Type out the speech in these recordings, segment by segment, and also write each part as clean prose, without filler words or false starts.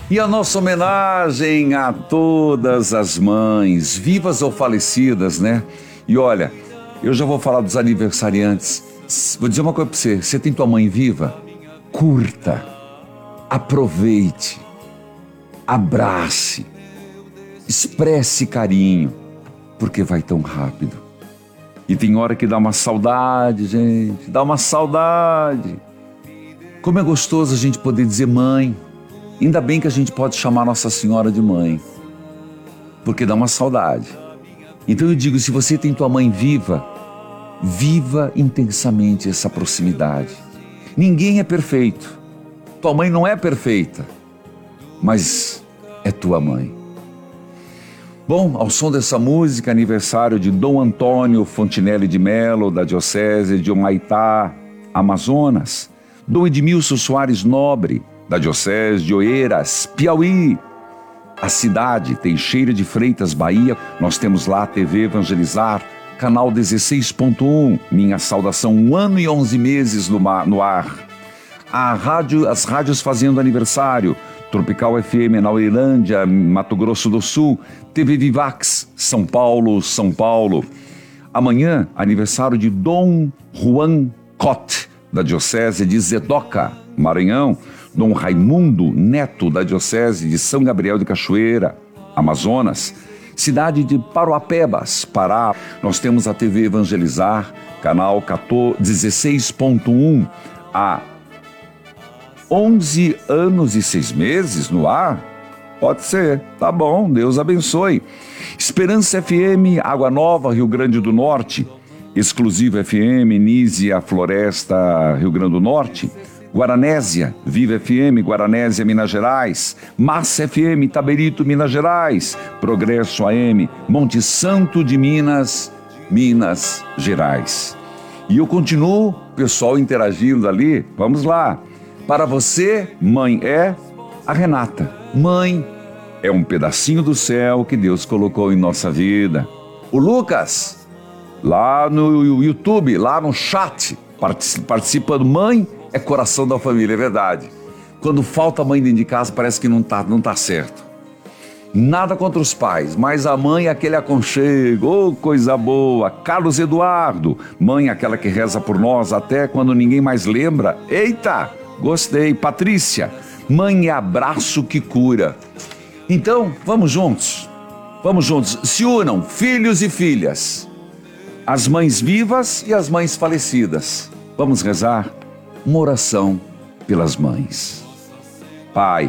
E a nossa homenagem a todas as mães, vivas ou falecidas, né? E olha, eu já vou falar dos aniversariantes. Vou dizer uma coisa pra você: você tem tua mãe viva? Curta, aproveite, abrace, expresse carinho, porque vai tão rápido. E tem hora que dá uma saudade, gente, dá uma saudade. Como é gostoso a gente poder dizer mãe. Ainda bem que a gente pode chamar Nossa Senhora de mãe, porque dá uma saudade. Então eu digo, se você tem tua mãe viva, viva intensamente essa proximidade. Ninguém é perfeito. Tua mãe não é perfeita, mas é tua mãe. Bom, ao som dessa música, aniversário de Dom Antônio Fontinelli de Melo, da Diocese de Humaitá, Amazonas. Dom Edmilson Soares Nobre, da Diocese de Oeiras, Piauí. A cidade, Teixeira de Freitas, Bahia. Nós temos lá a TV Evangelizar, canal 16.1. Minha saudação, 1 ano e 11 meses no ar. As rádios fazendo aniversário. Tropical FM na Uirândia, Mato Grosso do Sul. TV Vivax, São Paulo. Amanhã, aniversário de Dom Juan Cot, da Diocese de Zedoca, Maranhão. Dom Raimundo Neto, da Diocese de São Gabriel de Cachoeira, Amazonas. Cidade de Paruapebas, Pará. Nós temos a TV Evangelizar, canal 16.1, há 11 anos e 6 meses no ar? Pode ser, tá bom, Deus abençoe. Esperança FM, Água Nova, Rio Grande do Norte. Exclusivo FM, Nízia, Floresta, Rio Grande do Norte. Guaranésia, Viva FM, Guaranésia, Minas Gerais. Massa FM, Itaberito, Minas Gerais. Progresso AM, Monte Santo de Minas, Minas Gerais. E eu continuo, pessoal interagindo ali, vamos lá. Para você, mãe é a Renata. Mãe é um pedacinho do céu que Deus colocou em nossa vida. O Lucas, lá no YouTube, lá no chat, participando. Mãe é coração da família, é verdade. Quando falta a mãe dentro de casa, parece que não tá certo. Nada contra os pais, mas a mãe é aquele aconchego, oh, coisa boa. Carlos Eduardo, mãe é aquela que reza por nós até quando ninguém mais lembra. Eita, gostei. Patrícia, mãe é abraço que cura. Então, vamos juntos, se unam, filhos e filhas, as mães vivas e as mães falecidas. Vamos rezar uma oração pelas mães. Pai,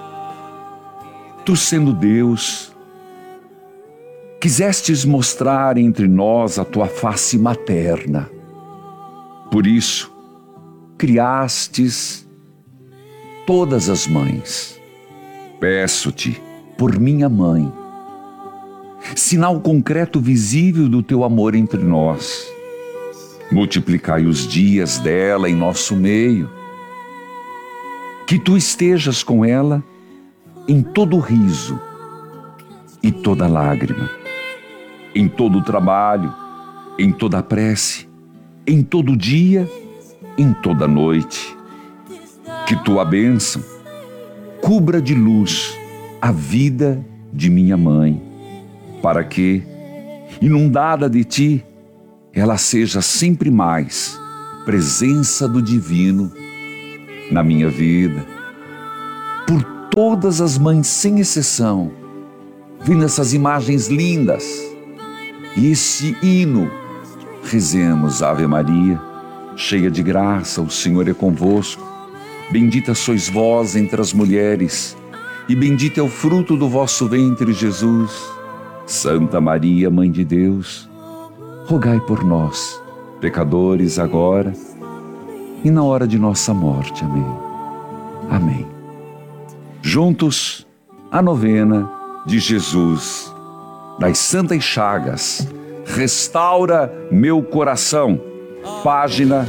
Tu sendo Deus, quisestes mostrar entre nós a Tua face materna. Por isso, criastes todas as mães. Peço-te, por minha mãe, sinal concreto visível do Teu amor entre nós, multiplicai os dias dela em nosso meio. Que Tu estejas com ela em todo riso e toda lágrima, em todo trabalho, em toda prece, em todo dia, em toda noite. Que Tua bênção cubra de luz a vida de minha mãe, para que, inundada de Ti, ela seja sempre mais presença do divino na minha vida. Por todas as mães, sem exceção, vendo essas imagens lindas e esse hino, rezemos Ave Maria, cheia de graça, o Senhor é convosco. Bendita sois vós entre as mulheres, e bendito é o fruto do vosso ventre, Jesus. Santa Maria, Mãe de Deus, rogai por nós, pecadores, agora e na hora de nossa morte. Amém. Amém. Juntos, a novena de Jesus, das Santas Chagas, restaura meu coração, página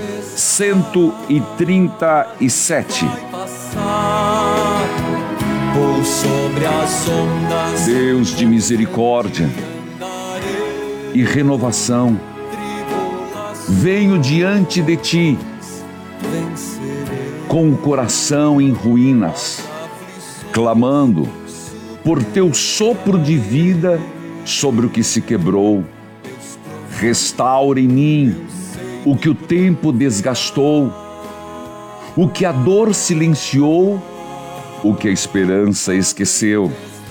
137. Deus de misericórdia e renovação, venho diante de Ti com o coração em ruínas, clamando por teu sopro de vida sobre o que se quebrou. Restaura em mim o que o tempo desgastou, o que a dor silenciou, o que a esperança esqueceu.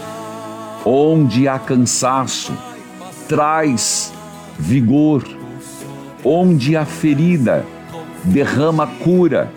Onde há cansaço, traz vigor. Onde há ferida, derrama cura.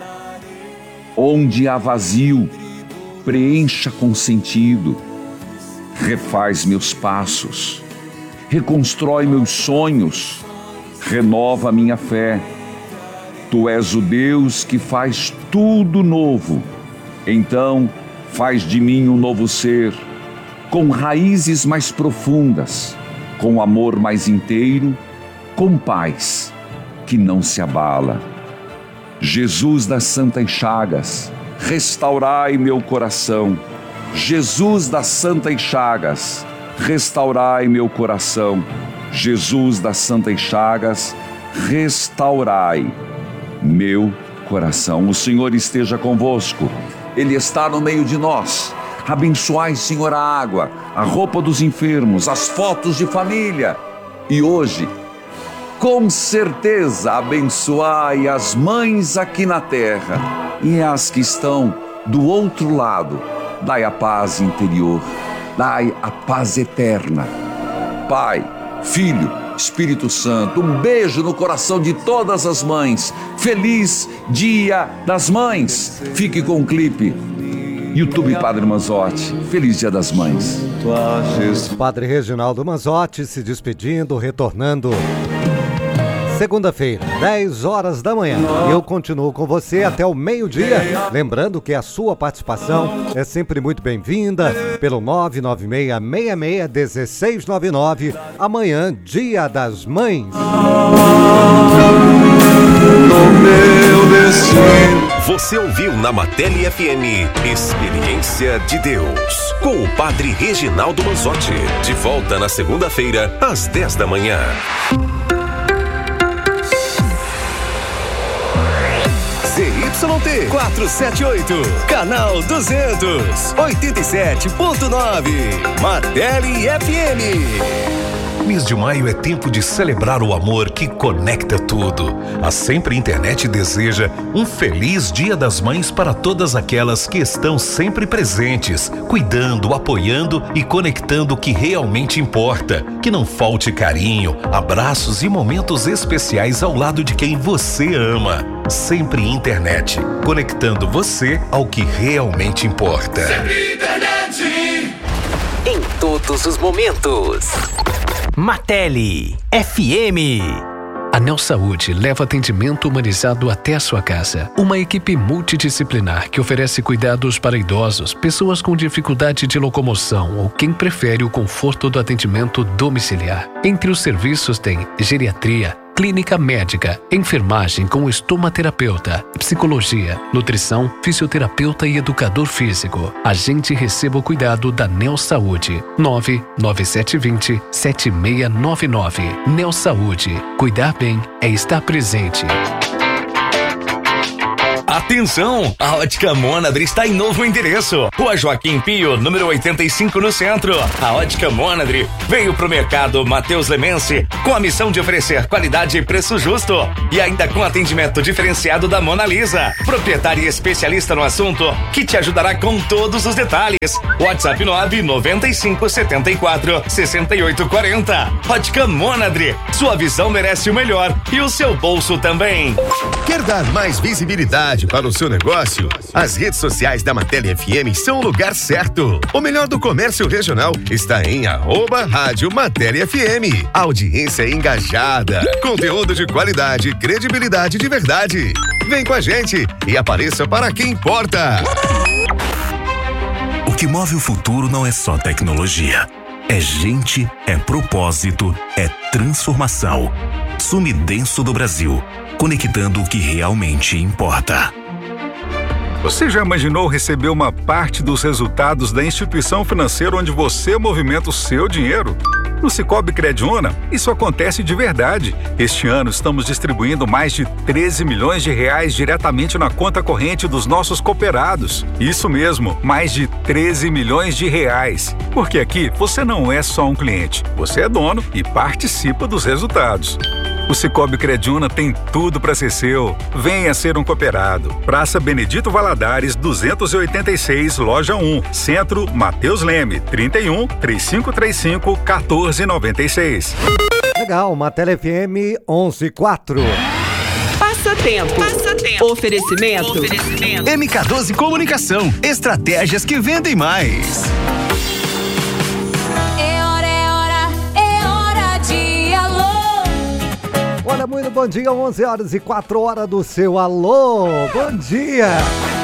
Onde há vazio, preencha com sentido. Refaz meus passos, reconstrói meus sonhos, renova minha fé. Tu és o Deus que faz tudo novo. Então, faz de mim um novo ser, com raízes mais profundas, com amor mais inteiro, com paz que não se abala. Jesus das Santas Chagas, restaurai meu coração. Jesus das Santas Chagas, restaurai meu coração. Jesus das Santas Chagas, restaurai meu coração. O Senhor esteja convosco, Ele está no meio de nós. Abençoai, Senhor, a água, a roupa dos enfermos, as fotos de família. E hoje, com certeza, abençoai as mães aqui na terra e as que estão do outro lado. Dai a paz interior, dai a paz eterna. Pai, Filho, Espírito Santo, um beijo no coração de todas as mães. Feliz Dia das Mães. Fique com o clipe YouTube Padre Manzotti. Feliz Dia das Mães. Padre Reginaldo Manzotti se despedindo, retornando segunda-feira, 10 horas da manhã. Eu continuo com você até o meio-dia. Lembrando que a sua participação é sempre muito bem-vinda pelo 996661699. Amanhã, Dia das Mães. Você ouviu na Mateli FM Experiência de Deus com o Padre Reginaldo Manzotti. De volta na segunda-feira, às 10 da manhã. ZYT 478, canal 200, 87.9, Mateli FM. Mês de maio é tempo de celebrar o amor que conecta tudo. A Sempre Internet deseja um feliz Dia das Mães para todas aquelas que estão sempre presentes, cuidando, apoiando e conectando o que realmente importa. Que não falte carinho, abraços e momentos especiais ao lado de quem você ama. Sempre Internet, conectando você ao que realmente importa. Sempre Internet. Em todos os momentos. Mateli FM. A Neo Saúde leva atendimento humanizado até a sua casa. Uma equipe multidisciplinar que oferece cuidados para idosos, pessoas com dificuldade de locomoção ou quem prefere o conforto do atendimento domiciliar. Entre os serviços tem geriatria, clínica médica, enfermagem com estomaterapeuta, psicologia, nutrição, fisioterapeuta e educador físico. Agende e receba o cuidado da Neo Saúde. 99720-7699. Neo Saúde. Cuidar bem é estar presente. Atenção! A Ótica Mônadre está em novo endereço. Rua Joaquim Pio, número 85, no centro. A Ótica Mônadre veio pro mercado Matheus Lemense com a missão de oferecer qualidade e preço justo. E ainda com atendimento diferenciado da Mona Lisa, proprietária e especialista no assunto, que te ajudará com todos os detalhes. WhatsApp 995746840. Ótica Mônadre. Sua visão merece o melhor e o seu bolso também. Quer dar mais visibilidade para o seu negócio? As redes sociais da Mateli FM são o lugar certo. O melhor do comércio regional está em @Rádio Mateli FM. Audiência engajada, conteúdo de qualidade, credibilidade de verdade. Vem com a gente e apareça para quem importa. O que move o futuro não é só tecnologia. É gente, é propósito, é transformação. Sumidenso do Brasil, conectando o que realmente importa. Você já imaginou receber uma parte dos resultados da instituição financeira onde você movimenta o seu dinheiro? No Cicobi Crediúna, isso acontece de verdade. Este ano estamos distribuindo mais de 13 milhões de reais diretamente na conta corrente dos nossos cooperados. Isso mesmo, mais de 13 milhões de reais. Porque aqui você não é só um cliente, você é dono e participa dos resultados. O Cicobi Crediúna tem tudo para ser seu. Venha ser um cooperado. Praça Benedito Valadares, 286, Loja 1, Centro, Matheus Leme, 31 3535 1496. Legal, Matéria FM 114. Passatempo. Oferecimento. MK12 Comunicação. Estratégias que vendem mais. Olha, muito bom dia, 11 horas e 4 horas do seu alô. Bom dia.